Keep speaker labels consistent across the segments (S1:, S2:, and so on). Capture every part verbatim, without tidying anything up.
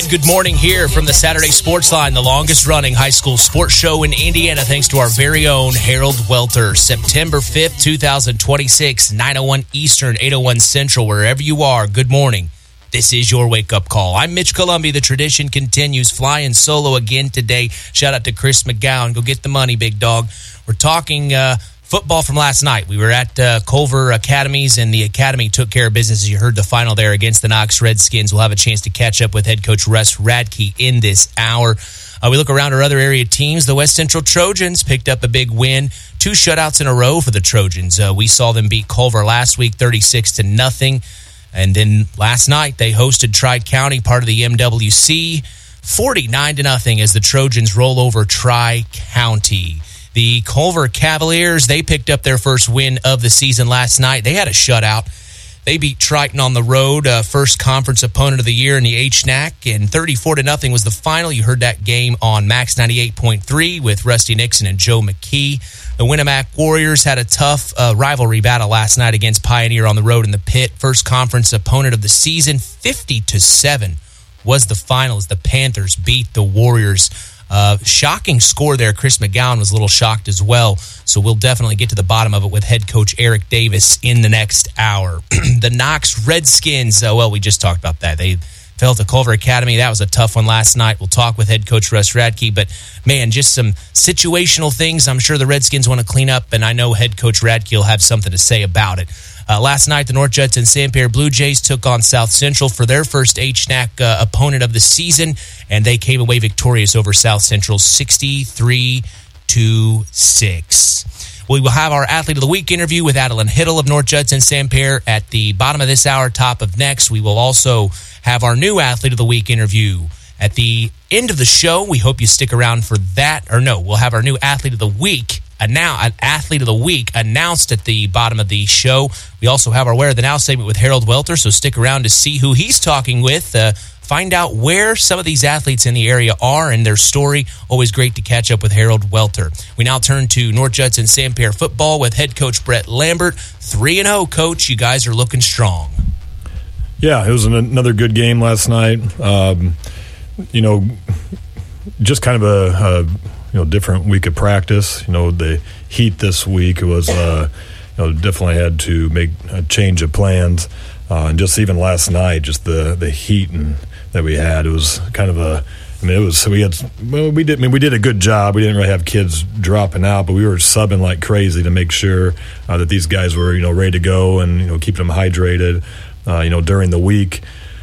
S1: Good morning here from the Saturday Sports Line, the longest-running high school sports show in Indiana, thanks to our very own Harold Welter. September fifth, twenty twenty-six, nine oh one Eastern, eight oh one Central, wherever you are, good morning. This is your wake-up call. I'm Mitch Columbia. The tradition continues, flying solo again today. Shout out to Chris McGowan. Go get the money, big dog. We're talking uh, football from last night. We were at uh, Culver Academies, and the Academy took care of business. As you heard the final there against the Knox Redskins. We'll have a chance to catch up with head coach Russ Radke in this hour. Uh, we look around our other area teams. The West Central Trojans picked up a big win. Two shutouts in a row for the Trojans. Uh, we saw them beat Culver last week, thirty-six to nothing. And then last night, they hosted Tri-County, part of the M W C, forty-nine to nothing as the Trojans roll over Tri-County. The Culver Cavaliers, they picked up their first win of the season last night. They had a shutout. They beat Triton on the road, uh, first conference opponent of the year in the H N A C, and thirty-four to nothing was the final. You heard that game on Max ninety-eight point three with Rusty Nixon and Joe McKee. The Winnemac Warriors had a tough uh, rivalry battle last night against Pioneer on the road in the pit. First conference opponent of the season, fifty to seven was the final as the Panthers beat the Warriors. Uh, shocking score there. Chris McGowan was a little shocked as well. So we'll definitely get to the bottom of it with head coach Eric Davis in the next hour. The Knox Redskins, uh, well, we just talked about that. They fell to Culver Academy. That was a tough one last night. We'll talk with head coach Russ Radke. But, man, just some situational things I'm sure the Redskins want to clean up, and I know head coach Radke will have something to say about it. Uh, last night, the North Judson Saint-Pierre Blue Jays took on South Central for their first H N A C uh, opponent of the season, and they came away victorious over South Central sixty-three to six. We will have our Athlete of the Week interview with Adeline Hiddle of North Judson Saint-Pierre at the bottom of this hour, top of next. We will also have our new Athlete of the Week interview at the end of the show. We hope you stick around for that. Or no, we'll have our new Athlete of the Week And now, an Athlete of the Week announced at the bottom of the show. We also have our Where the Now segment with Harold Welter, so stick around to see who he's talking with. Uh, find out where some of these athletes in the area are and their story. Always great to catch up with Harold Welter. We now turn to North Judson Saint-Pierre football with head coach Brett Lambert. three and oh, Coach. You guys are looking strong.
S2: Yeah, it was an, another good game last night. Um, you know, just kind of a... a you know, different week of practice. You know, the heat this week was, uh, you know, definitely had to make a change of plans. Uh, and just even last night, just the, the heat and, that we had, it was kind of a, I mean, it was, we had, well, we did, I mean, we did a good job. We didn't really have kids dropping out, but we were subbing like crazy to make sure uh, that these guys were, you know, ready to go and, you know, keeping them hydrated, uh, you know, during the week.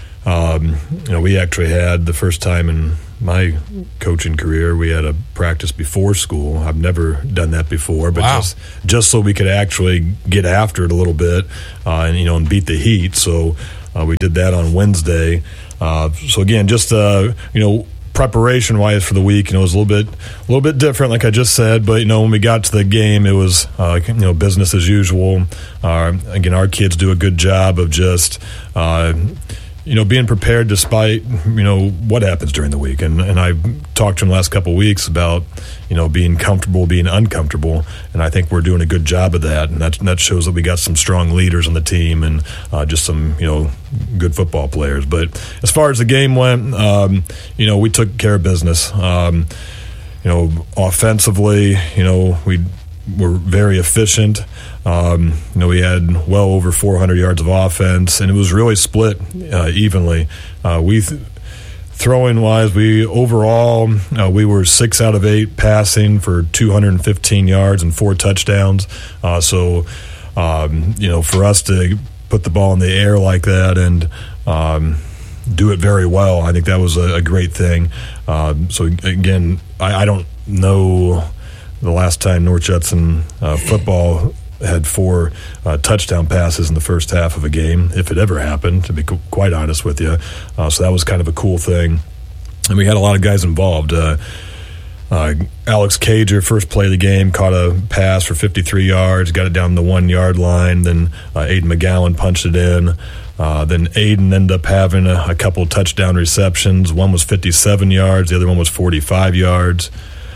S2: Um, you know, we actually had the first time in my coaching career, we had a practice before school. I've never done that before, but
S1: wow.
S2: just just so we could actually get after it a little bit, uh, and you know, and beat the heat. So uh, we did that on Wednesday. Uh, so again, just uh, you know, preparation wise for the week, you know, it was a little bit a little bit different, like I just said. But you know, when we got to the game, it was uh, you know, business as usual. Uh, again, our kids do a good job of just. Uh, You know, being prepared despite, you know, what happens during the week. And and I've talked to him the last couple of weeks about, you know, being comfortable, being uncomfortable. And I think we're doing a good job of that. And that, that shows that we got some strong leaders on the team and uh, just some, you know, good football players. But as far as the game went, um, you know, we took care of business. Um, you know, offensively, you know, we were very efficient. Um, you know, we had well over four hundred yards of offense, and it was really split uh, evenly. Uh, we th- throwing wise, we overall uh, we were six out of eight passing for two hundred fifteen yards and four touchdowns. Uh, so, um, you know, for us to put the ball in the air like that and um, do it very well, I think that was a, a great thing. Uh, so again, I, I don't know the last time North Judson uh, football had four uh, touchdown passes in the first half of a game, if it ever happened, to be co- quite honest with you. Uh, so that was kind of a cool thing. And we had a lot of guys involved. Uh, uh, Alex Cager, first play of the game, caught a pass for fifty-three yards, got it down the one-yard line. Then uh, Aiden McGowan punched it in. Uh, then Aiden ended up having a, a couple of touchdown receptions. One was fifty-seven yards. The other one was forty-five yards.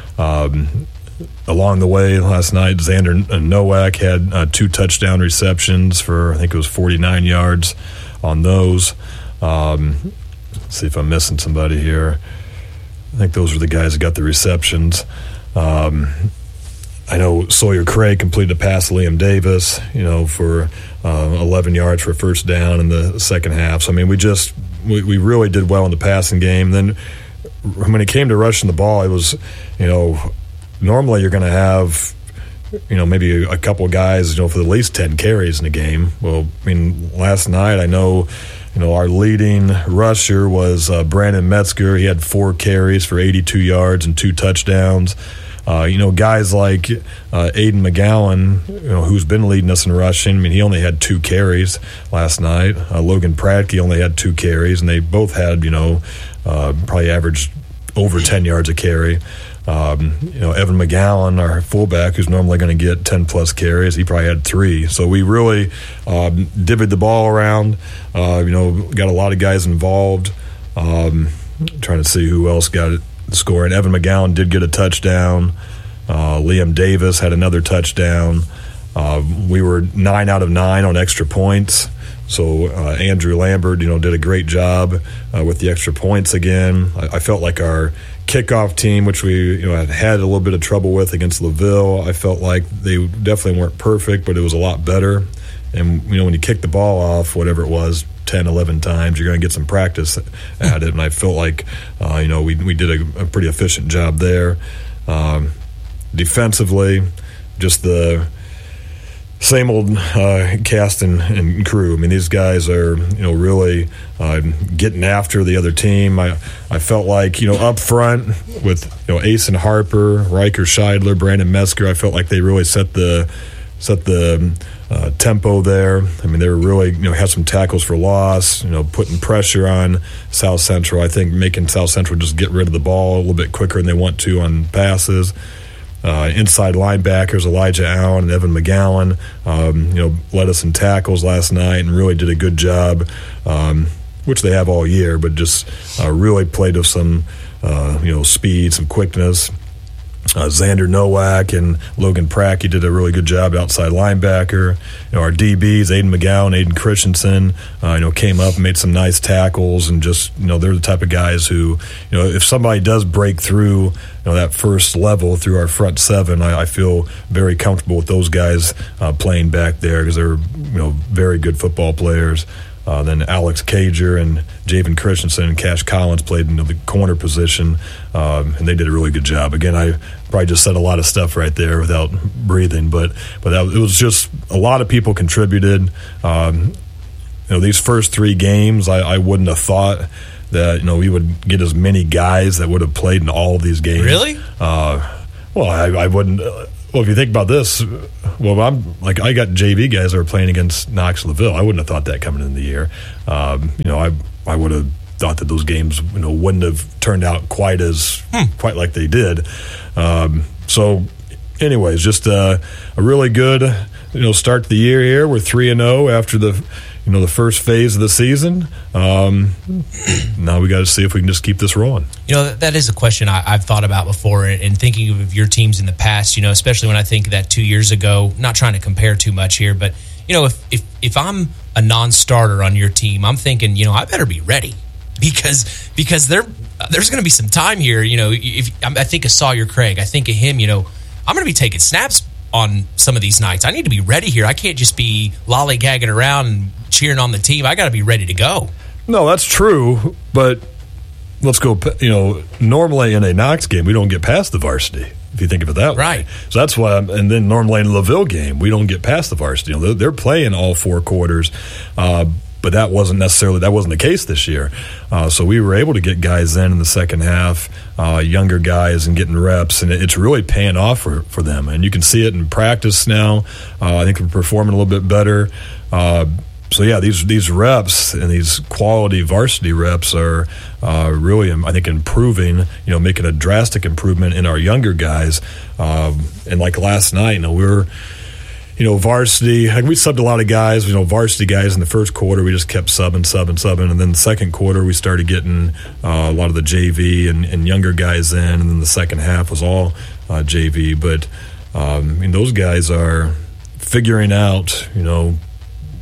S2: Um Along the way last night, Xander Nowak had uh, two touchdown receptions for, I think it was forty-nine yards on those. Um, Let's see if I'm missing somebody here. I think those were the guys that got the receptions. Um, I know Sawyer Craig completed a pass to Liam Davis, you know, for uh, eleven yards for a first down in the second half. So, I mean, we just we, we really did well in the passing game. Then when it came to rushing the ball, it was, you know, normally you're going to have, you know, maybe a couple of guys, you know, for at least ten carries in a game. Well, I mean, last night I know, you know, our leading rusher was uh, Brandon Metzger. He had four carries for eighty-two yards and two touchdowns. Uh, you know, guys like uh, Aiden McGowan, you know, who's been leading us in rushing. I mean, he only had two carries last night. Uh, Logan Pratke only had two carries, and they both had, you know, uh, probably averaged over ten yards a carry. Um, you know, Evan McGowan, our fullback, who's normally going to get ten-plus carries, he probably had three. So we really um, divvied the ball around. Uh, you know, got a lot of guys involved. Um, trying to see who else got it. Scoring. Evan McGowan did get a touchdown. Uh, Liam Davis had another touchdown. Uh, we were nine out of nine on extra points. So uh, Andrew Lambert, you know, did a great job uh, with the extra points again. I, I felt like our kickoff team, which we you know had had a little bit of trouble with against LaVille, I felt like they definitely weren't perfect, but it was a lot better. And you know, when you kick the ball off, whatever it was, ten, eleven times, you're going to get some practice at it. And I felt like, uh, you know, we we did a, a pretty efficient job there. Um, defensively, just the same old uh, cast and, and crew. I mean, these guys are, you know, really uh, getting after the other team. I I felt like, you know, up front with, you know, Asen Harper, Riker Scheidler, Brandon Metzger, I felt like they really set the set the uh, tempo there. I mean, they were really, you know, had some tackles for loss, you know, putting pressure on South Central. I think making South Central just get rid of the ball a little bit quicker than they want to on passes. Uh, inside linebackers, Elijah Allen and Evan McGowan, um, you know, led us in tackles last night and really did a good job, um, which they have all year, but just uh, really played with some, uh, you know, speed, some quickness. Uh, Xander Nowak and Logan Pratke did a really good job outside linebacker. You know, our D Bs, Aiden McGowan, Aiden Christensen, uh, you know, came up and made some nice tackles, and just, you know, they're the type of guys who, you know, if somebody does break through, you know, that first level through our front seven, I, I feel very comfortable with those guys uh, playing back there because they're, you know, very good football players. Uh, then Alex Cager and Javen Christensen and Cash Collins played in the corner position, um, and they did a really good job. Again, I probably just said a lot of stuff right there without breathing, but but that, it was just a lot of people contributed. Um, you know, these first three games, I, I wouldn't have thought that, you know, we would get as many guys that would have played in all of these games.
S1: Really?
S2: Uh, well, I, I wouldn't. Uh, Well, if you think about this, well, I'm like I got J V guys that were playing against Knox LaVille. I wouldn't have thought that coming into the year. Um, you know, I I would have thought that those games, you know, wouldn't have turned out quite as hmm. quite like they did. Um, so, anyways, just uh, a really good, you know, start to the year here. We're three and zero after the, you know, the first phase of the season. Um, now we got to see if we can just keep this rolling.
S1: You know, that is a question I, I've thought about before, and thinking of your teams in the past, you know, especially when I think that two years ago, not trying to compare too much here, but, you know, if, if, if I'm a non-starter on your team, I'm thinking, you know, I better be ready because because there there's going to be some time here. You know, if I think of Sawyer Craig, I think of him, you know, I'm going to be taking snaps on some of these nights. I need to be ready here. I can't just be lollygagging around and cheering on the team. I got to be ready to go.
S2: No, that's true, but let's go, you know, normally in a Knox game, we don't get past the varsity, if you think of it that way.
S1: Right.
S2: So that's why, I'm, and then normally in a LaVille game, we don't get past the varsity. You know, they're, they're playing all four quarters, uh, but that wasn't necessarily, that wasn't the case this year. Uh, so we were able to get guys in in the second half, uh, younger guys, and getting reps, and it's really paying off for, for them. And you can see it in practice now. Uh, I think we're performing a little bit better. Uh, So, yeah, these these reps and these quality varsity reps are uh, really, I think, improving, you know, making a drastic improvement in our younger guys. Um, and like last night, you know, we were, you know, varsity, like we subbed a lot of guys, you know, varsity guys in the first quarter. We just kept subbing, subbing, subbing. And then the second quarter, we started getting uh, a lot of the J V and, and younger guys in. And then the second half was all uh, J V. But, um, I mean, those guys are figuring out, you know,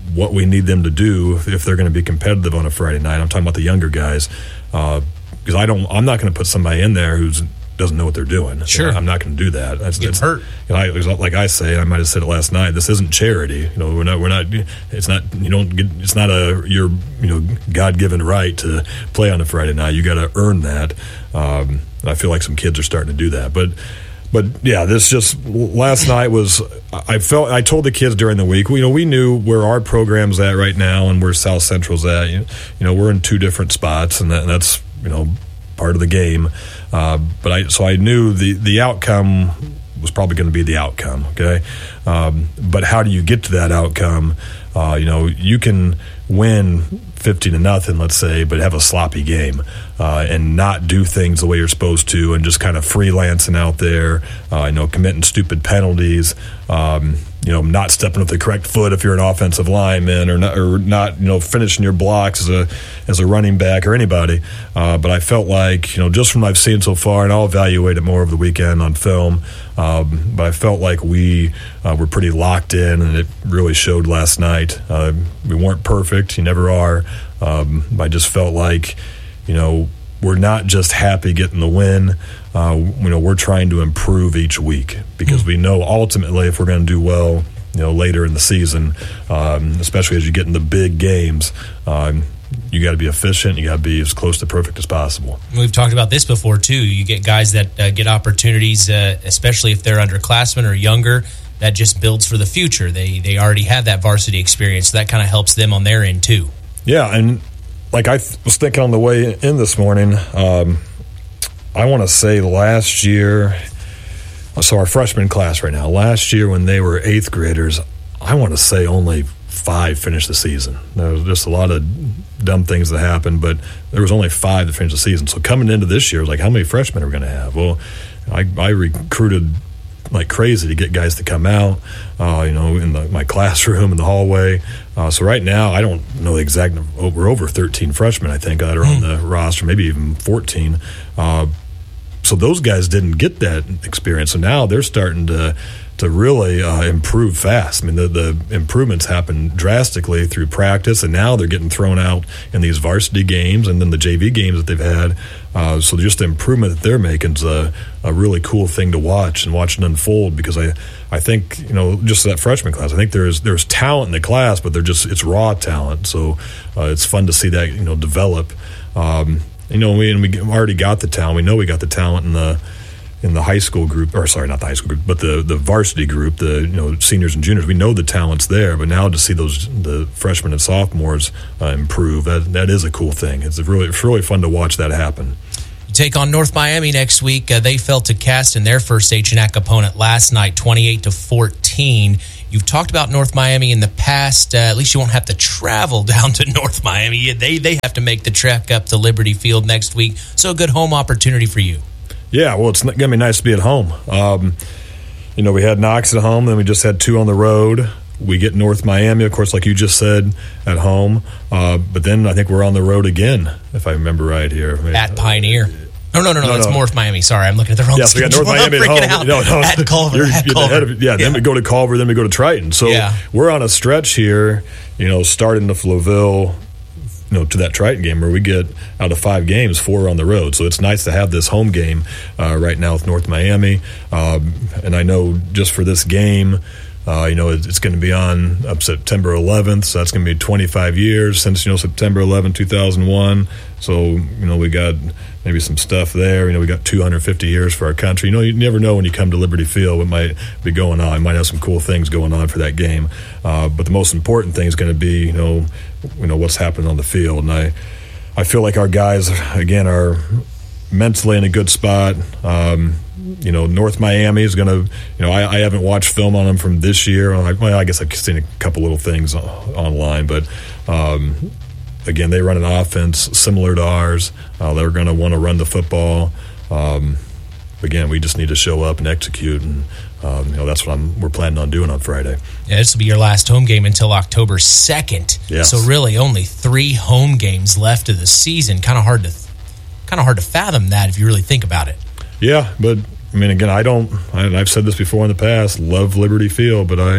S2: what we need them to do if they're going to be competitive on a Friday night. I'm talking about the younger guys, because uh, I don't. I'm not going to put somebody in there who's doesn't know what they're doing.
S1: Sure,
S2: you know, I'm not going to do that. That's,
S1: Get
S2: that's,
S1: hurt.
S2: You know, I, like I say, I might have said it last night. This isn't charity. You know, we're not. We're not. It's not. You don't get. It's not a your you know God given right to play on a Friday night. You got to earn that. Um, I feel like some kids are starting to do that, but. But yeah, this just last night was. I felt I told the kids during the week. You know, we knew where our program's at right now and where South Central's at. You, you know, we're in two different spots, and, that, and that's you know part of the game. Uh, but I so I knew the the outcome was probably going to be the outcome. Okay, um, but how do you get to that outcome? Uh, you know, you can win fifty to nothing, let's say, but have a sloppy game uh, and not do things the way you're supposed to, and just kind of freelancing out there. Uh, you know, committing stupid penalties. Um, you know, not stepping with the correct foot if you're an offensive lineman, or not, or not, you know, finishing your blocks as a as a running back or anybody. Uh, but I felt like, you know, just from what I've seen so far, and I'll evaluate it more over the weekend on film. Um, but I felt like we uh, were pretty locked in, and it really showed last night. Uh, we weren't perfect; you never are. Um, I just felt like, you know, we're not just happy getting the win. Uh, you know, we're trying to improve each week, because we know ultimately if we're going to do well, you know, later in the season, um, especially as you get in the big games, um, you got to be efficient. You got to be as close to perfect as possible.
S1: We've talked about this before too. You get guys that uh, get opportunities, uh, especially if they're underclassmen or younger. That just builds for the future. They they already have that varsity experience, so that kind of helps them on their end too.
S2: Yeah, and like I th- was thinking on the way in this morning, um, I want to say last year, so our freshman class right now, last year when they were eighth graders, I want to say only five finished the season. There was just a lot of dumb things that happened, but there was only five that finished the season. So coming into this year, like, how many freshmen are we going to have? Well, I, I recruited like crazy to get guys to come out, uh, you know, in the, my classroom, in the hallway. Uh, so right now, I don't know the exact – we're over thirteen freshmen, I think, that are on the roster, maybe even fourteen. Uh, so those guys didn't get that experience. So now they're starting to to really uh, improve fast. I mean, the, the improvements happen drastically through practice, and now they're getting thrown out in these varsity games and then the J V games that they've had. Uh, so just the improvement that they're making is a, a really cool thing to watch and watch it unfold, because I, I think, you know, just that freshman class, I think there's there's talent in the class, but they're just it's raw talent. So uh, it's fun to see that, you know, develop. Um, you know, we and we already got the talent. We know we got the talent in the in the high school group, or sorry, not the high school group, but the, the varsity group, the you know seniors and juniors. We know the talent's there, but now to see those the freshmen and sophomores uh, improve, that that is a cool thing. It's really it's really fun to watch that happen.
S1: You take on North Miami next week. Uh, they fell to Cast in their first H N A C opponent last night, twenty-eight to fourteen. You've talked about North Miami in the past. Uh, at least you won't have to travel down to North Miami. They they have to make the trek up to Liberty Field next week. So a good home opportunity for you.
S2: Yeah, well, it's going to be nice to be at home. Um, you know, we had Knox at home, then we just had two on the road. We get North Miami, of course, like you just said, at home. Uh, but then I think we're on the road again, if I remember right here.
S1: At Pioneer. No, no, no, no, no, it's no. North Miami. Sorry, I'm looking at the wrong.
S2: Yeah, so we got North Miami at home.
S1: Out.
S2: No, no,
S1: at Culver.
S2: You're,
S1: at
S2: you're
S1: Culver.
S2: Of, yeah, yeah, then we go to Culver, then we go to Triton. So
S1: yeah.
S2: We're on a stretch here, you know, starting to Flaville, you know, to that Triton game where we get out of five games, four on the road. So it's nice to have this home game uh, right now with North Miami. Um, and I know just for this game, uh, you know, it's going to be on up September eleventh. So that's going to be twenty-five years since, you know, September eleventh, two thousand one. So, you know, we got maybe some stuff there. You know, we got two hundred fifty years for our country. You know, you never know when you come to Liberty Field what might be going on. You might have some cool things going on for that game. Uh, but the most important thing is going to be, you know, you know what's happening on the field. And I, I feel like our guys, again, are mentally in a good spot. Um, you know, North Miami is going to, you know, I, I haven't watched film on them from this year. I, well, I guess I've seen a couple little things online, but um, again, they run an offense similar to ours. Uh, they're going to want to run the football. Um, again, we just need to show up and execute, and um, you know that's what I'm, we're planning on doing on Friday.
S1: Yeah, this will be your last home game until October second.
S2: Yes.
S1: So really, only three home games left of the season. Kind of hard to, kind of hard to fathom that if you really think about it.
S2: Yeah, but I mean, again, I don't. I, I've said this before in the past. Love Liberty Field, but I,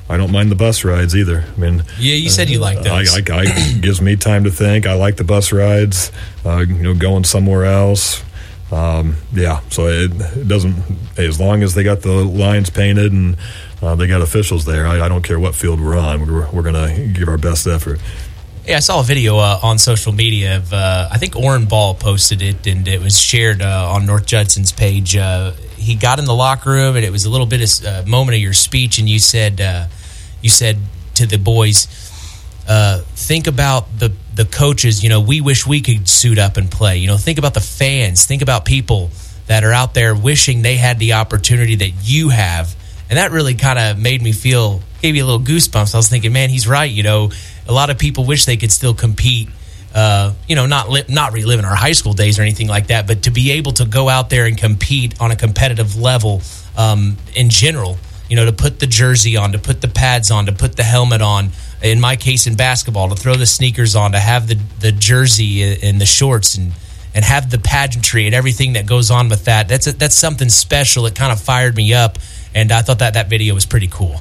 S2: I don't mind the bus rides either. I mean,
S1: yeah, you said you like those.
S2: I, I, I, it gives me time to think. I like the bus rides. Uh, you know, going somewhere else. Um, yeah, so it, it doesn't. As long as they got the lines painted and uh, they got officials there, I, I don't care what field we're on. We're, we're going to give our best effort.
S1: Yeah, I saw a video uh, on social media of, uh, I think Orrin Ball posted it, and it was shared uh, on North Judson's page. Uh, he got in the locker room, and it was a little bit of a uh, moment of your speech, and you said, uh, you said to the boys, uh, think about the, the coaches. You know, we wish we could suit up and play. You know, think about the fans. Think about people that are out there wishing they had the opportunity that you have. And that really kind of made me feel, gave you a little goosebumps. I was thinking, man, he's right. You know, a lot of people wish they could still compete, uh, you know, not li- not reliving our high school days or anything like that, but to be able to go out there and compete on a competitive level um, in general, you know, to put the jersey on, to put the pads on, to put the helmet on, in my case in basketball, to throw the sneakers on, to have the, the jersey and the shorts and, and have the pageantry and everything that goes on with that. That's a, that's something special. It kind of fired me up, and I thought that that video was pretty cool.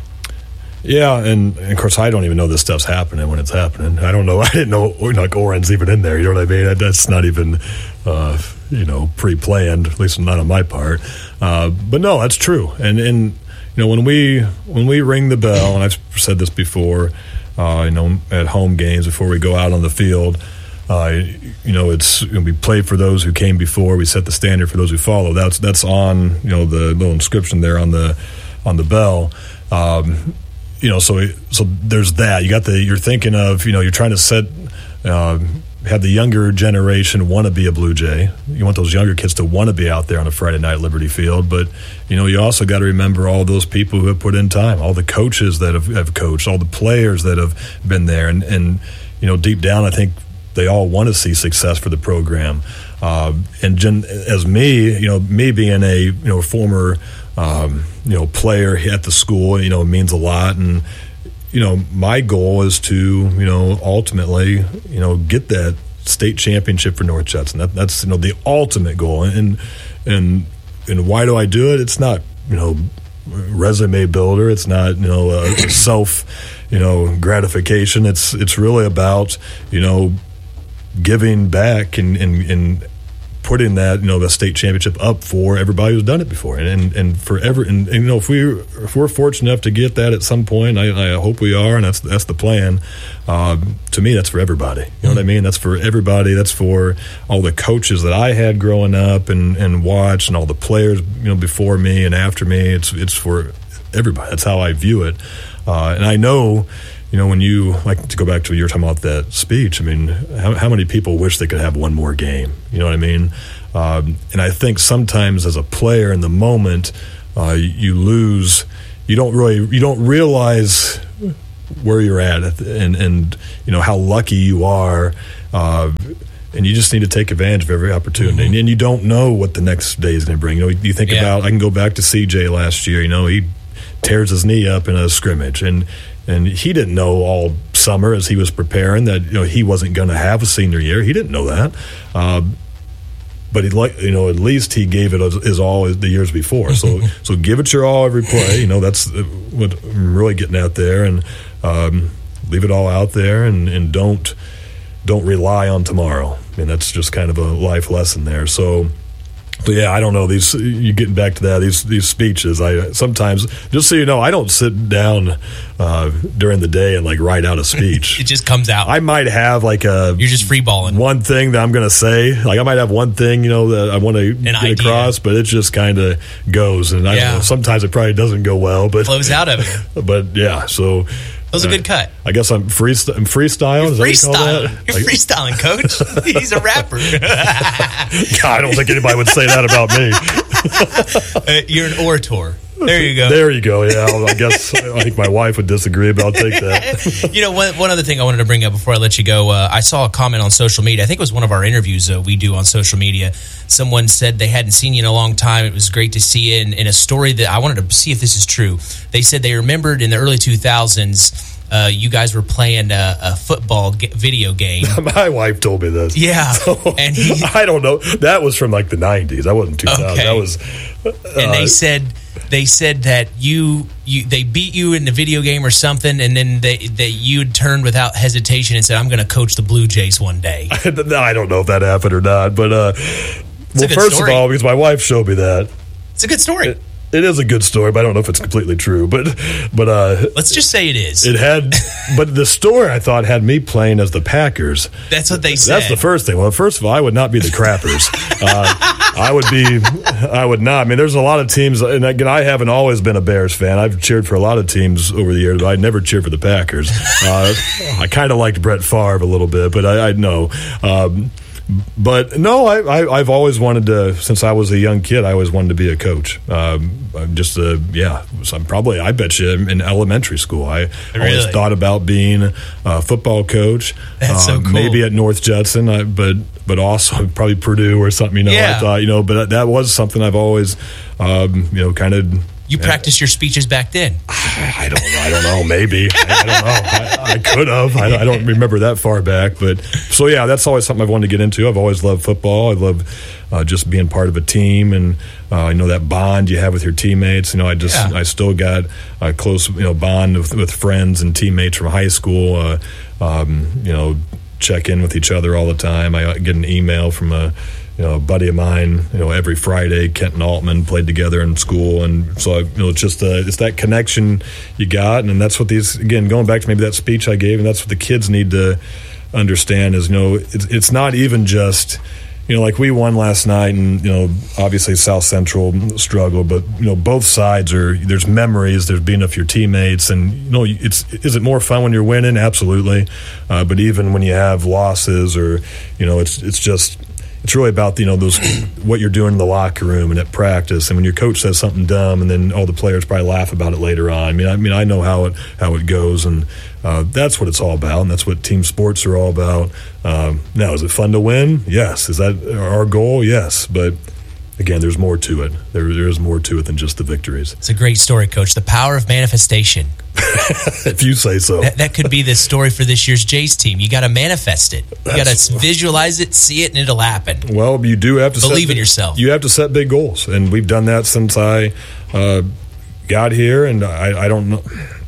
S2: Yeah, and, and of course, I don't even know this stuff's happening when it's happening. I don't know. I didn't know like Orrin's even in there. You know what I mean? That's not even, uh, you know, pre-planned, at least not on my part. Uh, but no, that's true. And and you know, when we when we ring the bell, and I've said this before, uh, you know, at home games before we go out on the field, uh, you know, it's you know, we play for those who came before. We set the standard for those who follow. That's that's on you know the little inscription there on the on the bell. Um, You know, so so there's that. You got the. You're thinking of. You know, you're trying to set, uh, have the younger generation want to be a Blue Jay. You want those younger kids to want to be out there on a Friday night at Liberty Field. But you know, you also got to remember all those people who have put in time, all the coaches that have, have coached, all the players that have been there, and and you know, deep down, I think they all want to see success for the program. Uh, and gen, as me, you know, me being a you know former. Um, you know, player at the school, you know, it means a lot. And, you know, my goal is to, you know, ultimately, you know, get that state championship for North Judson. That, that's, you know, the ultimate goal. And, and, and why do I do it? It's not, you know, resume builder. It's not, you know, uh, self, you know, gratification. It's, it's really about, you know, giving back and, and, and, putting that, you know, the state championship up for everybody who's done it before, and and, and for every, and, and you know, if we if we're fortunate enough to get that at some point, I, I hope we are, and that's that's the plan. Uh, to me, that's for everybody. You know mm-hmm. what I mean? That's for everybody. That's for all the coaches that I had growing up and and watched, and all the players, you know, before me and after me. It's it's for everybody. That's how I view it, uh, and I know. You know, when you, like to go back to what you were talking about that speech, I mean, how, how many people wish they could have one more game? You know what I mean? Um, and I think sometimes as a player in the moment, uh, you lose, you don't really, you don't realize where you're at and, and you know, how lucky you are. Uh, and you just need to take advantage of every opportunity. Mm-hmm. And you don't know what the next day is going to bring. You know, you think yeah. about, I can go back to C J last year, you know, he tears his knee up in a scrimmage, and And he didn't know all summer as he was preparing that you know he wasn't going to have a senior year. He didn't know that, uh, but he like you know at least he gave it his all the years before. So so give it your all every play. You know that's what I'm really getting at there, and um, leave it all out there, and, and don't don't rely on tomorrow. I mean that's just kind of a life lesson there. So. But yeah, I don't know. These you getting back to that. These these speeches. I sometimes just so you know, I don't sit down uh, during the day and like write out a speech.
S1: It just comes out.
S2: I might have like a
S1: you're just free balling
S2: one thing that I'm going to say. Like I might have one thing you know that I want to get
S1: idea.
S2: across, but it just kind of goes. And I
S1: yeah.
S2: don't know, sometimes it probably doesn't go well, but
S1: flows out of it.
S2: But yeah, so.
S1: That was a good cut.
S2: I guess I'm, freest- I'm freestyling.
S1: You're
S2: Is
S1: freestyling.
S2: that you
S1: You're
S2: like,
S1: freestyling, Coach. He's a rapper.
S2: God, I don't think anybody would say that about me.
S1: uh, you're an orator. There you go.
S2: There you go. Yeah, I guess I think my wife would disagree, but I'll take that.
S1: You know, one, one other thing I wanted to bring up before I let you go, uh, I saw a comment on social media. I think it was one of our interviews uh, we do on social media. Someone said they hadn't seen you in a long time. It was great to see you. In, in a story that I wanted to see if this is true. They said they remembered in the early two thousands, uh, you guys were playing a, a football ge- video game.
S2: My wife told me this.
S1: Yeah.
S2: So,
S1: and he,
S2: I don't know. That was from like the nineties. That wasn't two thousand.
S1: Okay.
S2: That was. Uh,
S1: and they said... they said that you you they beat you in the video game or something, and then they that you had turned without hesitation and said, "I'm going to coach the Blue Jays one day."
S2: I don't know if that happened or not, but uh, well, first
S1: story.
S2: of all, because my wife showed me that.
S1: It's a good story.
S2: It, It is a good story, but I don't know if it's completely true. But, but uh,
S1: let's just say it is.
S2: It had, but the story I thought had me playing as the Packers.
S1: That's what they said.
S2: That's the first thing. Well, first of all, I would not be the Crappers. uh, I would be. I would not. I mean, there's a lot of teams, and again, I haven't always been a Bears fan. I've cheered for a lot of teams over the years, but I never cheered for the Packers. Uh, I kind of liked Brett Favre a little bit, but I, I know. Um, But no, I, I, I've always wanted to. Since I was a young kid, I always wanted to be a coach. Um, I'm just a yeah. So I'm probably. I bet you in elementary school, I
S1: really?
S2: always thought about being a football coach.
S1: That's
S2: um,
S1: so cool.
S2: Maybe at North Judson, I, but but also probably Purdue or something. You know,
S1: yeah.
S2: I thought you know, but that was something I've always um, you know kind of.
S1: You practiced your speeches back then.
S2: I don't know. I don't know. Maybe. I, I don't know. I, I could have. I, I don't remember that far back. But so, yeah, that's always something I've wanted to get into. I've always loved football. I love uh, just being part of a team. And, uh, you know, that bond you have with your teammates. You know, I just, yeah. I still got a close, you know, bond with, with friends and teammates from high school. Uh, um, you know, check in with each other all the time. I get an email from a, you know, a buddy of mine, you know, every Friday, Kenton Altman, played together in school. And so, you know, it's just uh, it's that connection you got. And that's what these, again, going back to maybe that speech I gave, and that's what the kids need to understand is, you know, it's, it's not even just, you know, like we won last night and, you know, obviously South Central struggled, but, you know, both sides are, there's memories, there's being with your teammates. And, you know, it's, is it more fun when you're winning? Absolutely. Uh, but even when you have losses or, you know, it's, it's just, it's really about, you know, those what you're doing in the locker room and at practice, and when your coach says something dumb, and then all the players probably laugh about it later on. I mean, I mean, I know how it how it goes, and uh, that's what it's all about, and that's what team sports are all about. Um, now, is it fun to win? Yes. Is that our goal? Yes. But again, there's more to it. There, there is more to it than just the victories.
S1: It's a great story, Coach. The power of manifestation.
S2: If you say so.
S1: That, that could be the story for this year's Jays team. You got to manifest it. You got to visualize it, see it, and it'll happen.
S2: Well, you do have to
S1: believe
S2: set,
S1: in yourself.
S2: You have to set big goals, and we've done that since I uh, got here. And I, I don't know.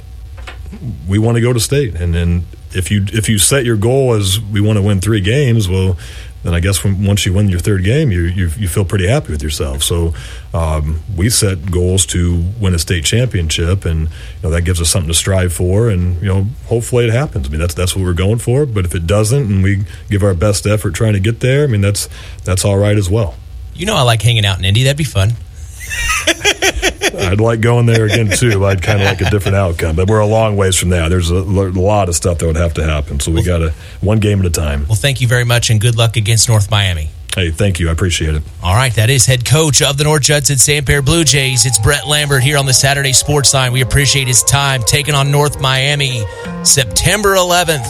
S2: We want to go to state, and then if you if you set your goal as we want to win three games, well, then I guess when, once you win your third game, you you, you feel pretty happy with yourself. So um, we set goals to win a state championship, and you know, that gives us something to strive for. And you know, hopefully it happens. I mean, that's that's what we're going for. But if it doesn't, and we give our best effort trying to get there, I mean, that's that's all right as well.
S1: You know, I like hanging out in Indy. That'd be fun.
S2: I'd like going there again too. I'd kind of like a different outcome, but we're a long ways from that. There's a, a lot of stuff that would have to happen, so we got to one game at a time.
S1: Well, thank you very much, and good luck against North Miami.
S2: Hey, thank you. I appreciate it.
S1: All right, that is head coach of the North Judson Santerre Blue Jays. It's Brett Lambert here on the Saturday Sports Line. We appreciate his time taking on North Miami September eleventh.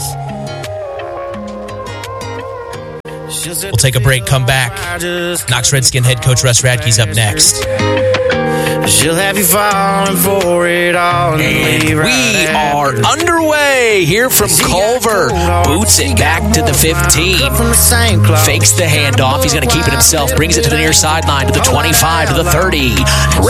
S1: We'll take a break, come back. Knox Redskin head coach Russ Radke's up next.
S3: She'll have you falling for it all.
S1: And we are underway here from Culver. Boots it back to the fifteen. Fakes the handoff. He's going to keep it himself. Brings it to the near sideline, to the twenty-five, to the thirty.